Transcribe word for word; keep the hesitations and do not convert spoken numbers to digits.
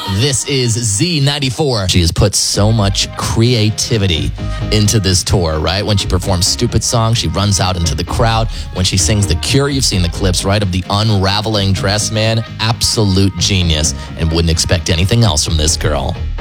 This is Z ninety-four. She has put so much creativity into this tour, right? When she performs stupid songs, she runs out into the crowd. When she sings The Cure, you've seen the clips, right, of the unraveling dress, man. Absolute genius, and wouldn't expect anything else from this girl.